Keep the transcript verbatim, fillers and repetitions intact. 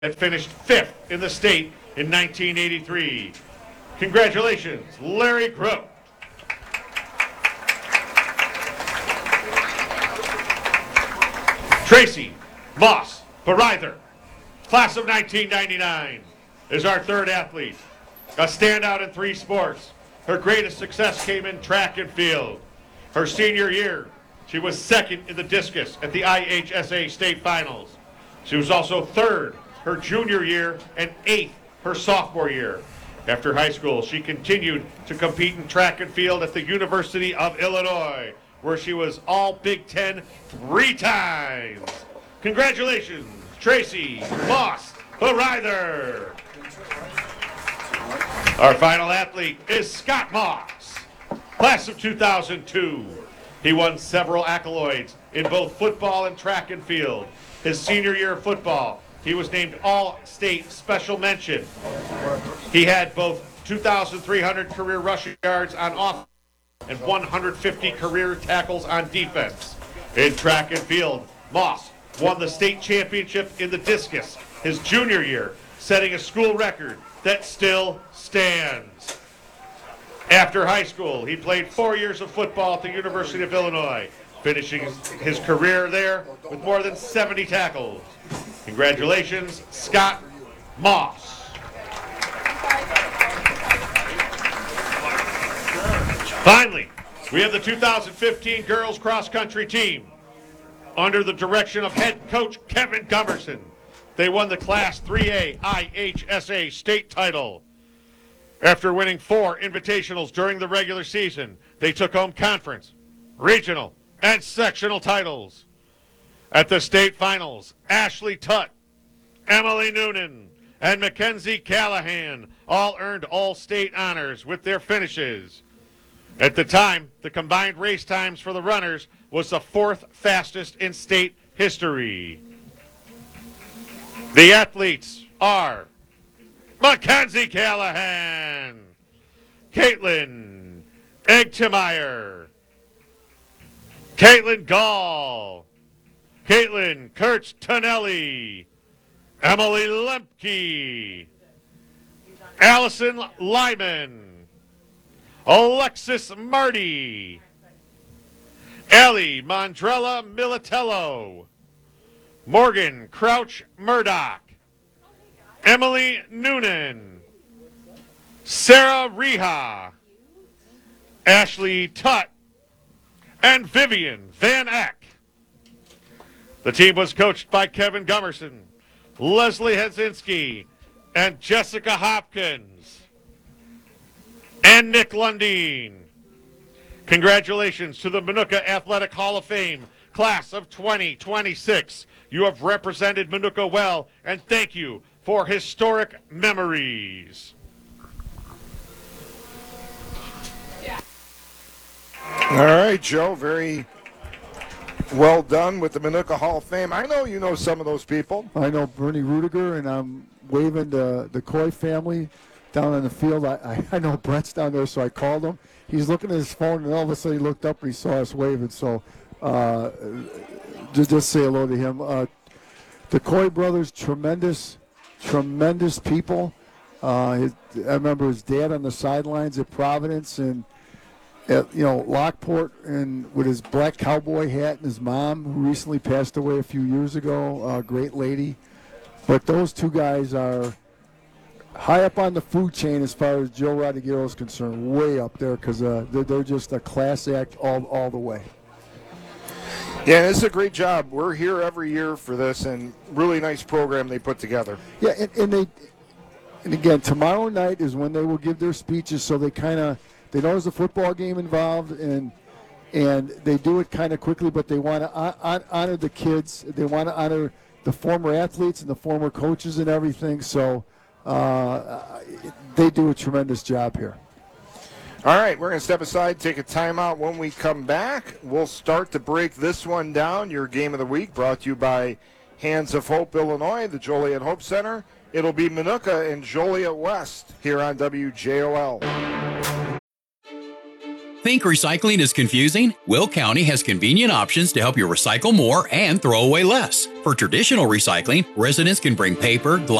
that finished fifth in the state in nineteen eighty-three. Congratulations, Larry Grote. Tracy Moss Bereither, class of nineteen ninety-nine, is our third athlete. A standout in three sports. Her greatest success came in track and field. Her senior year, she was second in the discus at the I H S A state finals. She was also third her junior year and eighth her sophomore year. After high school, she continued to compete in track and field at the University of Illinois, where she was all Big Ten three times. Congratulations, Tracy Moss Bereither. Our final athlete is Scott Moss, class of two thousand two. He won several accolades in both football and track and field. His senior year of football, he was named All-State Special Mention. He had both two thousand three hundred career rushing yards on offense and one hundred fifty career tackles on defense. In track and field, Moss won the state championship in the discus his junior year, setting a school record that still stands. After high school, he played four years of football at the University of Illinois, finishing his career there with more than seventy tackles. Congratulations, Scott Moss. Finally, we have the two thousand fifteen girls cross country team under the direction of head coach Kevin Gummerson. They won the Class three A I H S A state title. After winning four invitationals during the regular season, they took home conference, regional, and sectional titles. At the state finals, Ashley Tutt, Emily Noonan, and Mackenzie Callahan all earned all-state honors with their finishes. At the time, the combined race times for the runners was the fourth fastest in state history. The athletes are Mackenzie Callahan, Caitlin Egtemeyer, Caitlin Gall, Caitlin Kurtz Tonelli, Emily Lemke, Allison Lyman, Alexis Marty, Ellie Mondrella Militello, Morgan Crouch Murdoch, Emily Noonan, Sarah Reha, Ashley Tutt, and Vivian Van Eck. The team was coached by Kevin Gummerson, Leslie Hedzinski, and Jessica Hopkins, and Nick Lundeen. Congratulations to the Minooka Athletic Hall of Fame, class of twenty twenty-six. You have represented Minooka well, and thank you for historic memories. All right, Joe, very well done with the Minooka Hall of Fame. I know you know some of those people. I know Bernie Rudiger, and I'm waving to the Coy family down on the field. I, I, I know Brett's down there, so I called him. He's looking at his phone, and all of a sudden he looked up and he saw us waving. So uh, just, just say hello to him. Uh, the Coy brothers, tremendous, tremendous people. Uh, his, I remember his dad on the sidelines at Providence, and at, you know, Lockport, and with his black cowboy hat, and his mom, who recently passed away a few years ago, a great lady. But those two guys are high up on the food chain as far as Joe Rodriguero is concerned, way up there, because uh, they're, they're just a class act all, all the way. Yeah, it's a great job. We're here every year for this, and really nice program they put together. Yeah, and, and they, and again, tomorrow night is when they will give their speeches, so they kind of, they know there's a football game involved, and and they do it kind of quickly, but they want to honor the kids. They want to honor the former athletes and the former coaches and everything, so uh, they do a tremendous job here. All right, we're going to step aside, take a timeout. When we come back, we'll start to break this one down. Your game of the week brought to you by Hands of Hope, Illinois, the Joliet Hope Center. It'll be Minooka and Joliet West here on W J O L. Think recycling is confusing? Will County has convenient options to help you recycle more and throw away less. For traditional recycling, residents can bring paper, glass,